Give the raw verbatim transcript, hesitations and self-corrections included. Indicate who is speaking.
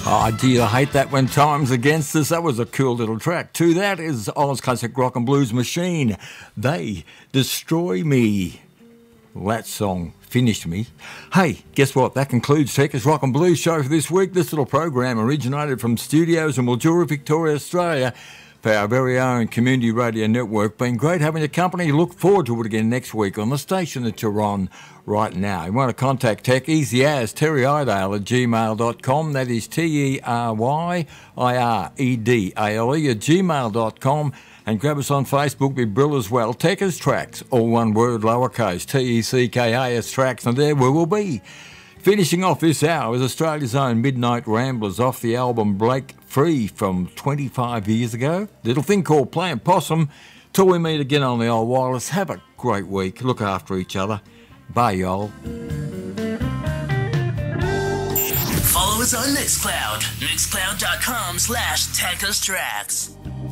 Speaker 1: Oh, do you hate that when time's against us? That was a cool little track. To that is Oz Classic Rock and Blues Machine. They Destroy Me. Well, that song finished me. Hey, guess what? That concludes Techers Rock and Blues show for this week. This little program originated from studios in Mildura, Victoria, Australia, for our very own community radio network. Been great having your company. Look forward to it again next week on the station that you're on right now. You want to contact Tech, easy as Terry Idale at gmail dot com. That is T E R Y I R E D A L E at gmail dot com. And grab us on Facebook, be Brill as well. Techers Tracks, all one word, lowercase, T E C K A S Tracks, and there we will be. Finishing off this hour is Australia's own Midnight Ramblers off the album Break Free from twenty-five years ago. Little thing called Playing Possum. Till we meet again on the old wireless, have a great week. Look after each other. Bye, y'all.
Speaker 2: Follow us on Mixcloud. Mixcloud dot com slash Techers Tracks.